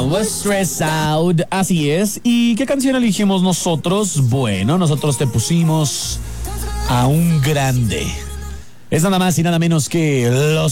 was stressed out. Así es. ¿Y qué canción elegimos nosotros? Bueno, nosotros te pusimos a un grande. Es nada más y nada menos que Los